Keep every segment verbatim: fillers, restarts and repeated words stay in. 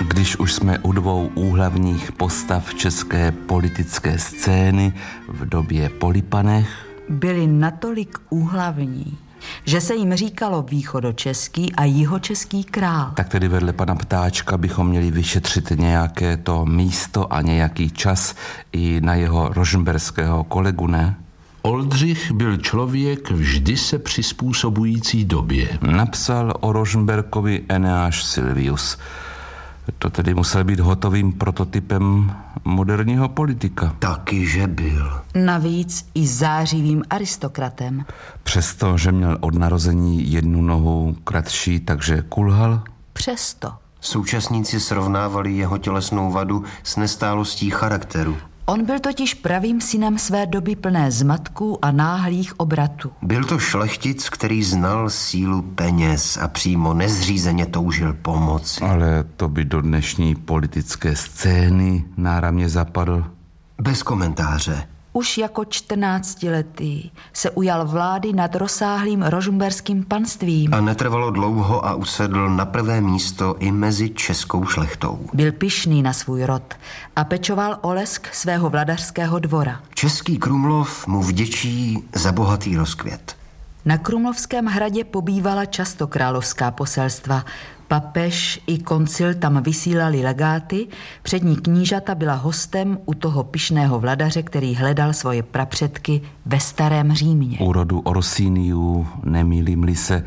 Když už jsme u dvou úhlavních postav české politické scény v době Polipanech, byli natolik úhlavní, že se jim říkalo východočeský a jihočeský král. Tak tedy vedle pana Ptáčka bychom měli vyšetřit nějaké to místo a nějaký čas i na jeho rožmberského kolegu, ne? Oldřich byl člověk vždy se přizpůsobující době. Napsal o Rožmberkovi Eneáš Silvius. To tedy musel být hotovým prototypem moderního politika. Taky, že byl. Navíc i zářivým aristokratem. Přesto, že měl od narození jednu nohu kratší, takže kulhal? Přesto. Současníci srovnávali jeho tělesnou vadu s nestálostí charakteru. On byl totiž pravým synem své doby plné zmatků a náhlých obratů. Byl to šlechtic, který znal sílu peněz a přímo nezřízeně toužil pomoci. Ale to by do dnešní politické scény náramně zapadl. Bez komentáře. Už jako čtrnáctiletý se ujal vlády nad rozsáhlým rožmberským panstvím. A netrvalo dlouho a usedl na prvé místo i mezi českou šlechtou. Byl pyšný na svůj rod a pečoval o lesk svého vladařského dvora. Český Krumlov mu vděčí za bohatý rozkvět. Na Krumlovském hradě pobývala často královská poselstva. Papež i koncil tam vysílali legáty, přední knížata byla hostem u toho pyšného vladaře, který hledal svoje prapředky ve starém Římě. U rodu Orsiniů, nemýlím-li se,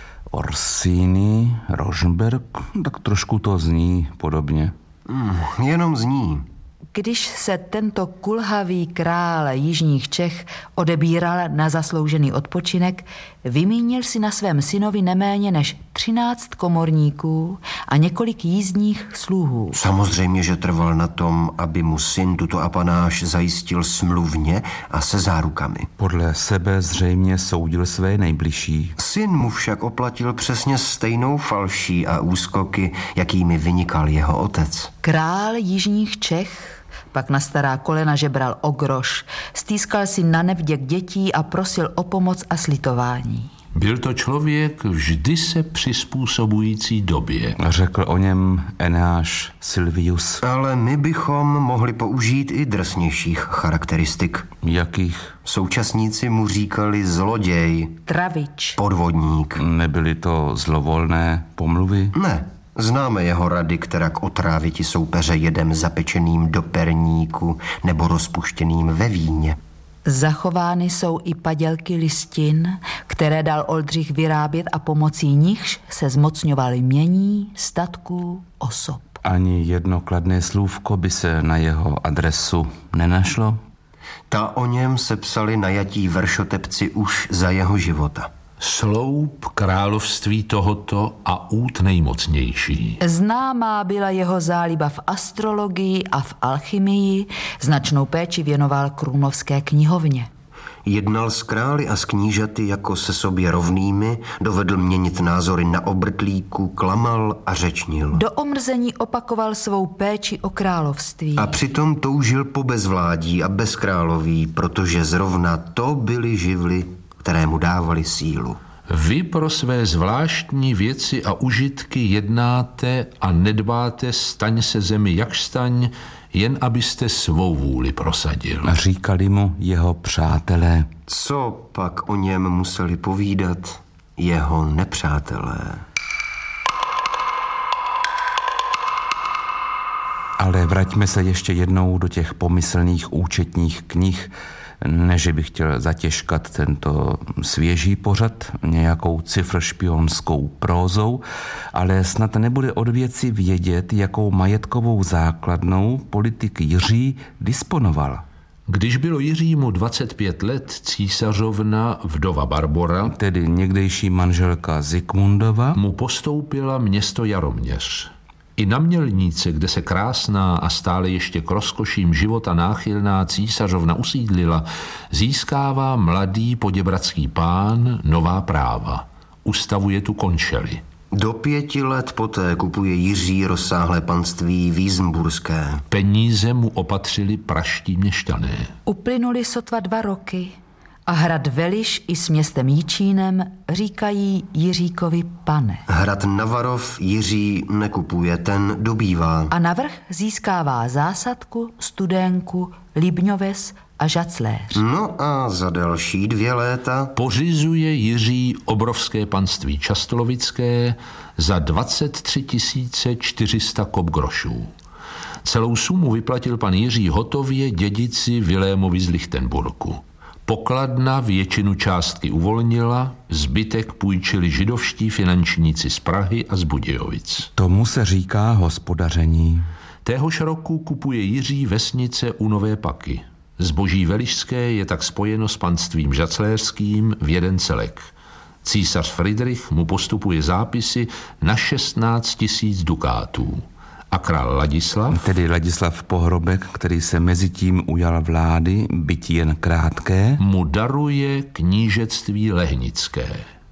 Orsini, Rožmberk, tak trošku to zní podobně. Hmm, jenom zní. Když se tento kulhavý král jižních Čech odebíral na zasloužený odpočinek, vymínil si na svém synovi neméně než třináct komorníků a několik jízdních sluhů. Samozřejmě, že trval na tom, aby mu syn tuto apanáž zajistil smluvně a se zárukami. Podle sebe zřejmě soudil své nejbližší. Syn mu však oplatil přesně stejnou falší a úskoky, jakými vynikal jeho otec. Král jižních Čech pak na stará kolena žebral o groš, stýskal si na nevděk dětí a prosil o pomoc a slitování. Byl to člověk vždy se přizpůsobující době. Řekl o něm Eneáš Silvius. Ale my bychom mohli použít i drsnějších charakteristik. Jakých? Současníci mu říkali zloděj, travič, podvodník. Nebyly to zlovolné pomluvy? Ne. Známe jeho rady, kterak otráviti soupeře jedem zapečeným do perníku nebo rozpuštěným ve víně. Zachovány jsou i padělky listin, které dal Oldřich vyrábět a pomocí nichž se zmocňoval jmění, statků, osob. Ani jedno kladné slůvko by se na jeho adresu nenašlo? Ta o něm sepsali najatí veršotepci už za jeho života. Sloup království tohoto a út nejmocnější. Známá byla jeho záliba v astrologii a v alchymii, značnou péči věnoval Krumlovské knihovně. Jednal s králi a s knížaty jako se sobě rovnými, dovedl měnit názory na obrtlíku, klamal a řečnil. Do omrzení opakoval svou péči o království. A přitom toužil po bezvládí a bezkráloví, protože zrovna to byly živly, které mu dávali sílu. Vy pro své zvláštní věci a užitky jednáte a nedbáte, staň se zemi jakž staň, jen abyste svou vůli prosadil. Říkali mu jeho přátelé. Co pak o něm museli povídat jeho nepřátelé? Ale vraťme se ještě jednou do těch pomyslných účetních knih, ne, že bych chtěl zatěžkat tento svěží pořad nějakou cifršpionskou prózou, ale snad nebude od věci vědět, jakou majetkovou základnou politik Jiří disponoval. Když bylo Jiřímu dvacet pět let, císařovna vdova Barbora, tedy někdejší manželka Zikmundova, mu postoupila město Jaroměř. I na Mělníce, kde se krásná a stále ještě k rozkoším života náchylná císařovna usídlila, získává mladý poděbradský pán nová práva. Ustavuje tu končely. Do pěti let poté kupuje Jiří rozsáhlé panství Vízmburské. Peníze mu opatřili praští měšťané. Uplynuly sotva dva roky A hrad Veliš i s městem Jičínem říkají Jiříkovi pane. Hrad Navarov Jiří nekupuje, ten dobývá. A navrch získává zásadku, Studénku, Libňoves a Žacléř. No a za další dvě léta pořizuje Jiří obrovské panství častolovické za dvacet tři tisíce čtyři sta kop grošů. Celou sumu vyplatil pan Jiří hotově dědici Vilémovi z Lichtenburku. Pokladna většinu částky uvolnila, zbytek půjčili židovští finančníci z Prahy a z Budějovic. Tomu se říká hospodaření. Téhož roku kupuje Jiří vesnice u Nové Paky. Zboží velišské je tak spojeno s panstvím žacléřským v jeden celek. Císař Fridrich mu postupuje zápisy na šestnáct tisíc dukátů. A král Ladislav, tedy Ladislav Pohrobek, který se mezi tím ujal vlády, byť jen krátké, mu daruje knížectví lehnické.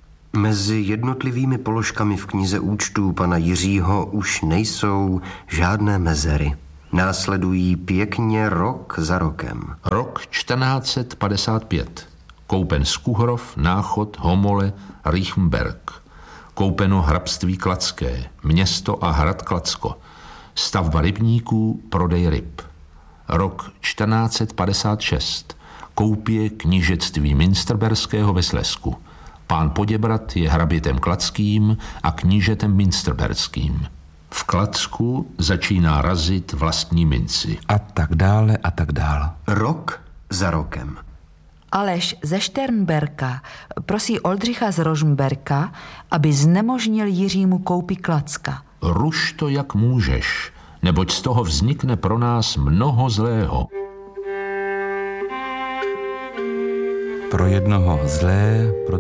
Mezi jednotlivými položkami v knize účtů pana Jiřího už nejsou žádné mezery. Následují pěkně rok za rokem. Rok čtrnáct padesát pět. Koupen Skuhrov, Náchod, Homole, Riechenberg. Koupeno hrabství Kladské, město a hrad Kladsko. Stavba rybníků, prodej ryb. Rok čtrnáct padesát šest. Koupě knížectví Münsterberského ve Slezsku. Pán Poděbrat je hrabětem Kladským a knížetem Münsterberským. V Kladsku začíná razit vlastní minci. A tak dále, a tak dále. Rok za rokem. Aleš ze Šternberka prosí Oldřicha z Rožmberka, aby znemožnil Jiřímu koupi Kladska. Ruš to, jak můžeš, neboť z toho vznikne pro nás mnoho zlého. Pro jednoho zlé, pro